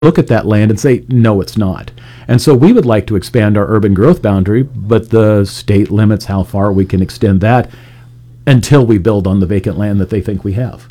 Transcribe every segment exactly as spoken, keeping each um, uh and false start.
look at that land and say, no, it's not. And so we would like to expand our urban growth boundary, but the state limits how far we can extend that until we build on the vacant land that they think we have.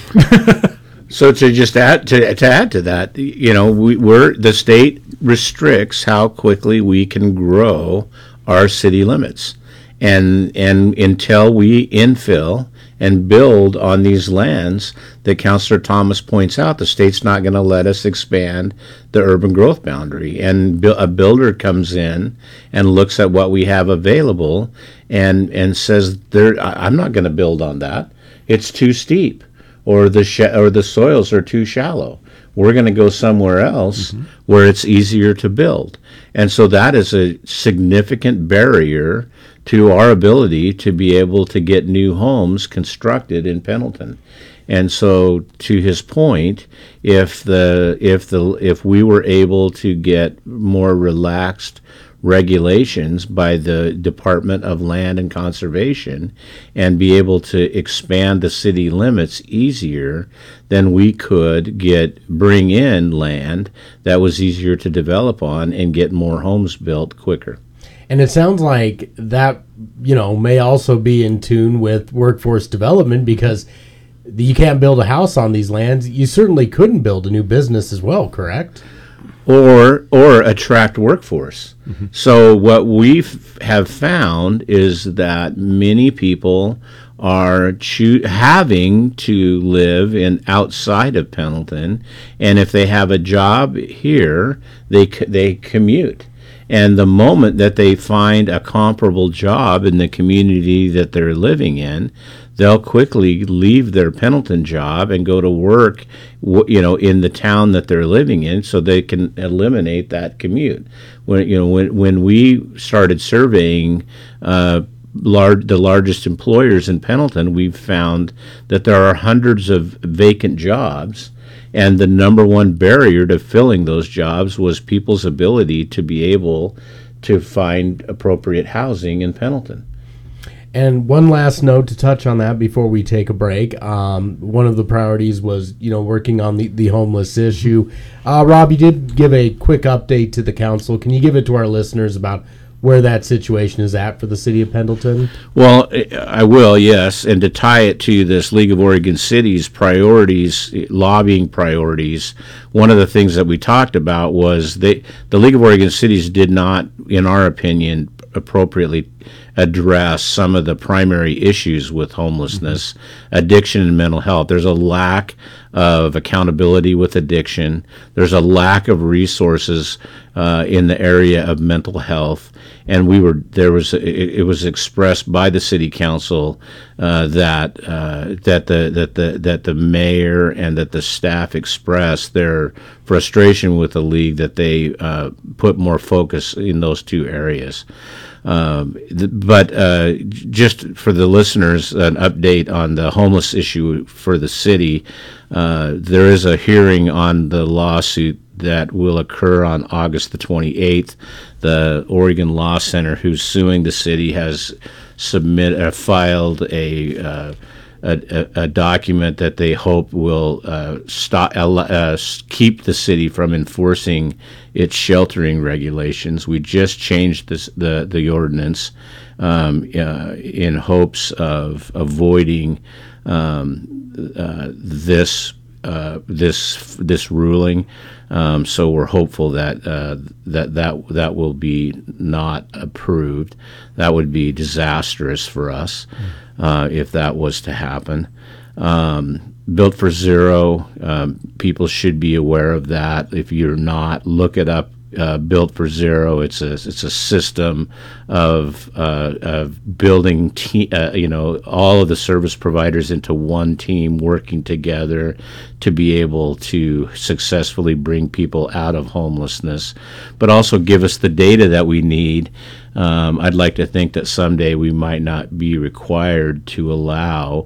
So to just add to, to add to that, you know, we, we're the state restricts how quickly we can grow our city limits, and and until we infill and build on these lands that Councilor Thomas points out, the state's not going to let us expand the urban growth boundary. And a builder comes in and looks at what we have available and and says, "There, I'm not going to build on that. It's too steep." Or the sh- or the soils are too shallow. We're going to go somewhere else mm-hmm. where it's easier to build. And so that is a significant barrier to our ability to be able to get new homes constructed in Pendleton. And so, to his point, if the if the if we were able to get more relaxed regulations by the Department of Land and Conservation and be able to expand the city limits easier, then we could get bring in land that was easier to develop on and get more homes built quicker. And it sounds like that, you know, may also be in tune with workforce development, because you can't build a house on these lands. You certainly couldn't build a new business as well, correct? Or or attract workforce. Mm-hmm. So what we f- have found is that many people are choo- having to live in outside of Pendleton, and if they have a job here, they c- they commute. And the moment that they find a comparable job in the community that they're living in, they'll quickly leave their Pendleton job and go to work, you know, in the town that they're living in, so they can eliminate that commute. When you know, when when we started surveying uh, large the largest employers in Pendleton, we've found that there are hundreds of vacant jobs. And the number one barrier to filling those jobs was people's ability to be able to find appropriate housing in Pendleton. And one last note to touch on that before we take a break. Um, one of the priorities was, you know, working on the, the homeless issue. Uh, Rob, you did give a quick update to the council. Can you give it to our listeners about where that situation is at for the city of Pendleton? Well, I will, yes. And to tie it to this League of Oregon Cities priorities, lobbying priorities, one of the things that we talked about was they, the League of Oregon Cities did not, in our opinion, appropriately address some of the primary issues with homelessness, mm-hmm. addiction, and mental health. There's a lack of accountability with addiction. There's a lack of resources uh, in the area of mental health. And we were there was it, it was expressed by the city council uh, that uh, that the that the that the mayor and that the staff expressed their frustration with the league that they uh, put more focus in those two areas. Um, th- but uh, just for the listeners, an update on the homeless issue for the city. Uh, there is a hearing on the lawsuit that will occur on August the twenty-eighth. The Oregon Law Center, who's suing the city, has submit uh, filed a, uh, a a document that they hope will uh, stop uh, keep the city from enforcing its sheltering regulations. We just changed this, the the ordinance um, uh, in hopes of avoiding um, uh, this uh, this this ruling. Um, so we're hopeful that uh, that that that will be not approved. That would be disastrous for us uh, if that was to happen. Um, Built for Zero, um, people should be aware of that. If you're not, look it up. Uh, Built for Zero. It's a it's a system of uh, of building te- uh, you know all of the service providers into one team working together to be able to successfully bring people out of homelessness, but also give us the data that we need. Um, I'd like to think that someday we might not be required to allow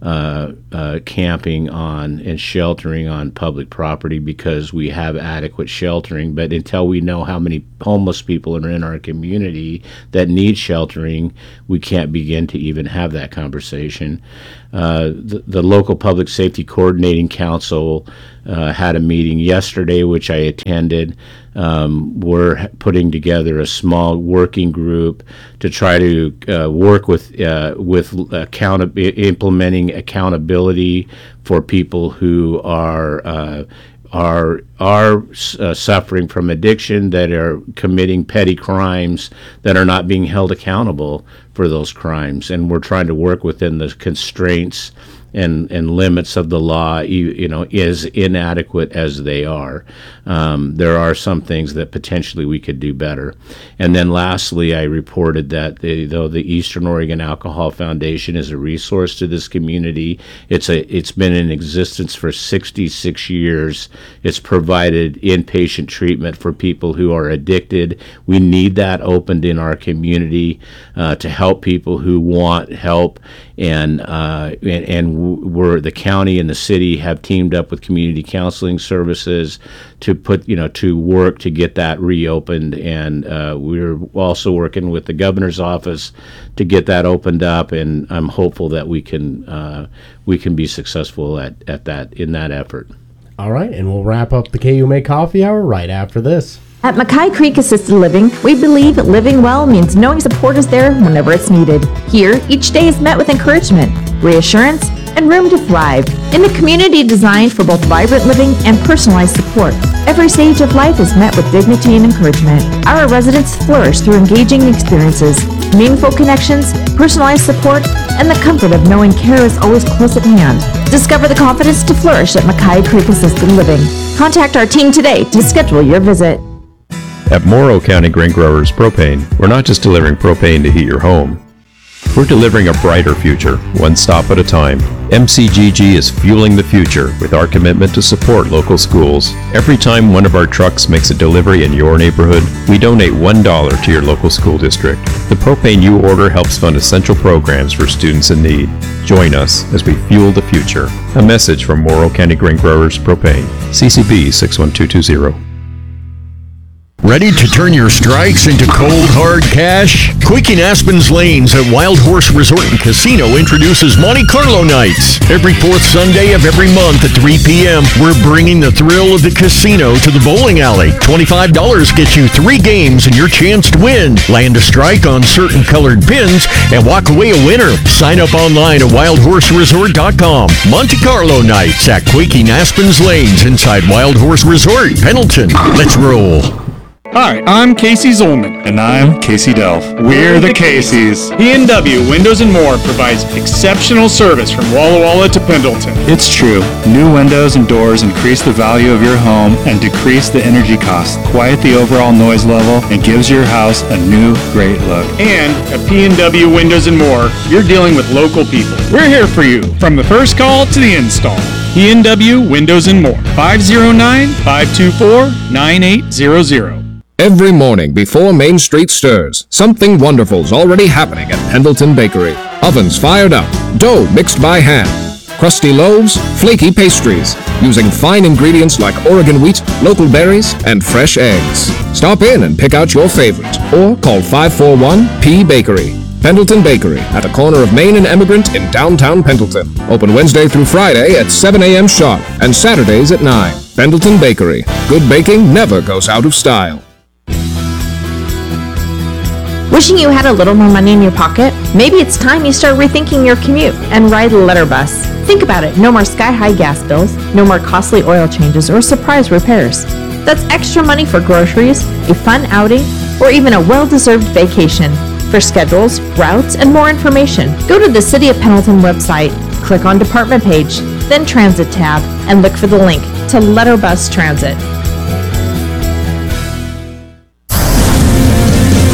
uh, uh, camping on and sheltering on public property because we have adequate sheltering. But until we know how many homeless people are in our community that need sheltering, we can't begin to even have that conversation. Uh, the, the local Public Safety Coordinating Council uh, had a meeting yesterday, which I attended. Um, we're putting together a small working group to try to uh, work with uh, with account- implementing accountability for people who are uh, are are uh, suffering from addiction, that are committing petty crimes, that are not being held accountable for those crimes. And we're trying to work within the constraints and, and limits of the law, you, you know, as inadequate as they are. Um, there are some things that potentially we could do better. And then lastly, I reported that the, though the Eastern Oregon Alcohol Foundation is a resource to this community, it's a it's been in existence for sixty-six years. It's provided inpatient treatment for people who are addicted. We need that opened in our community uh, to help people who want help. And, uh, and and we're the county and the city have teamed up with community counseling services to put you know to work to get that reopened, and uh, we're also working with the governor's office to get that opened up. And I'm hopeful that we can uh, we can be successful at, at that in that effort. All right, and we'll wrap up the K U M A Coffee Hour right after this. At Mackay Creek Assisted Living, we believe living well means knowing support is there whenever it's needed. Here, each day is met with encouragement, reassurance, and room to thrive. In a community designed for both vibrant living and personalized support, every stage of life is met with dignity and encouragement. Our residents flourish through engaging experiences, meaningful connections, personalized support, and the comfort of knowing care is always close at hand. Discover the confidence to flourish at Mackay Creek Assisted Living. Contact our team today to schedule your visit. At Morrow County Grain Growers Propane, we're not just delivering propane to heat your home. We're delivering a brighter future, one stop at a time. M C G G is fueling the future with our commitment to support local schools. Every time one of our trucks makes a delivery in your neighborhood, we donate one dollar to your local school district. The propane you order helps fund essential programs for students in need. Join us as we fuel the future. A message from Morrow County Grain Growers Propane, C C B six one two two zero. Ready to turn your strikes into cold, hard cash? Quaking Aspen's Lanes at Wild Horse Resort and Casino introduces Monte Carlo Nights. Every fourth Sunday of every month at three p.m., we're bringing the thrill of the casino to the bowling alley. twenty-five dollars gets you three games and your chance to win. Land a strike on certain colored pins and walk away a winner. Sign up online at wild horse resort dot com. Monte Carlo Nights at Quaking Aspen's Lanes inside Wild Horse Resort, Pendleton. Let's roll. Hi, I'm Casey Zolman. And I'm Casey Delph. We're the Caseys. P and W Windows and More provides exceptional service from Walla Walla to Pendleton. It's true. New windows and doors increase the value of your home and decrease the energy cost, quiet the overall noise level, and gives your house a new, great look. And at P and W Windows and More, you're dealing with local people. We're here for you, from the first call to the install. P and W Windows and More, five oh nine, five two four, nine eight zero zero. Every morning before Main Street stirs, something wonderful's already happening at Pendleton Bakery. Ovens fired up, dough mixed by hand, crusty loaves, flaky pastries, using fine ingredients like Oregon wheat, local berries, and fresh eggs. Stop in and pick out your favorite, or call five four one P Bakery. Pendleton Bakery, at the corner of Main and Emigrant in downtown Pendleton. Open Wednesday through Friday at seven a.m. sharp and Saturdays at nine. Pendleton Bakery. Good baking never goes out of style. Wishing you had a little more money in your pocket? Maybe it's time you start rethinking your commute and ride a letter bus. Think about it. No more sky-high gas bills, no more costly oil changes or surprise repairs. That's extra money for groceries, a fun outing, or even a well-deserved vacation. For schedules, routes, and more information, go to the City of Pendleton website, click on Department page, then Transit tab, and look for the link to Letter Bus Transit.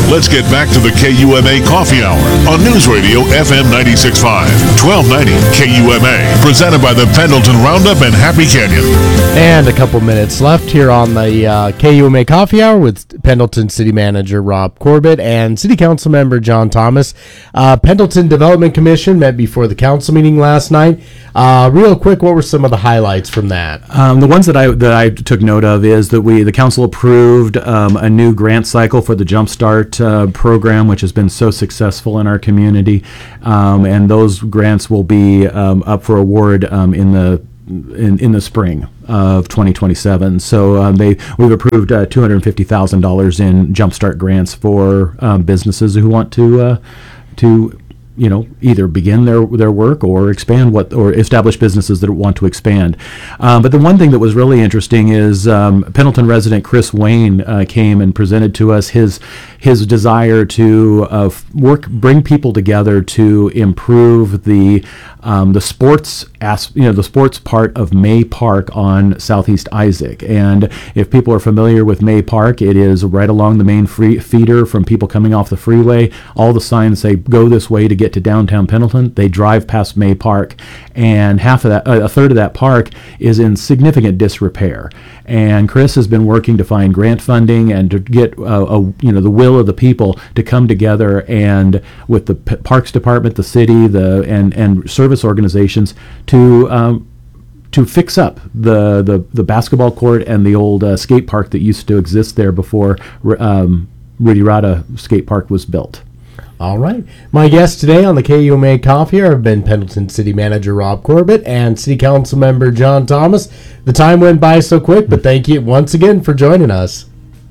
Let's get back to the K U M A Coffee Hour on News Radio F M ninety-six point five, twelve ninety K U M A, presented by the Pendleton Roundup and Happy Canyon. And a couple minutes left here on the uh, K U M A Coffee Hour with Pendleton City Manager Rob Corbett and City Council Member John Thomas. Uh, Pendleton Development Commission met before the council meeting last night. Uh, real quick, what were some of the highlights from that? Um, the ones that I that I took note of is that we the council approved um, a new grant cycle for the Jumpstart uh, program, which has been so successful in our community, um, and those grants will be um, up for award um, in the in, in the spring of twenty twenty-seven. So um, they we've approved uh, two hundred fifty thousand dollars in Jumpstart grants for um, businesses who want to uh, to you know, either begin their their work or expand what or establish businesses that want to expand. Um, but the one thing that was really interesting is um, Pendleton resident Chris Wayne uh, came and presented to us his his desire to uh, work bring people together to improve the um, the sports as, you know the sports part of May Park on Southeast Isaac. And if people are familiar with May Park, it is right along the main free feeder from people coming off the freeway. All the signs say go this way to get to downtown Pendleton. They drive past May Park, and half of that, uh, a third of that park is in significant disrepair. And Chris has been working to find grant funding and to get uh, a, you know the will of the people to come together and with the P- Parks Department, the city, the and and service organizations to um, to fix up the, the the basketball court and the old uh, skate park that used to exist there before um, Rudy Rada Skate Park was built. All right. My guests today on the K U M A Coffee Hour have been Pendleton City Manager Rob Corbett and City Council Member John Thomas. The time went by so quick, but thank you once again for joining us.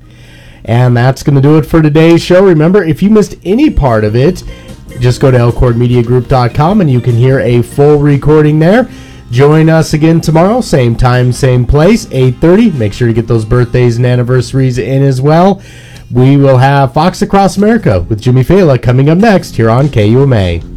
And that's going to do it for today's show. Remember, if you missed any part of it, just go to elcord media group dot com and you can hear a full recording there. Join us again tomorrow, same time, same place, eight thirty. Make sure to get those birthdays and anniversaries in as well. We will have Fox Across America with Jimmy Fela coming up next here on K U M A.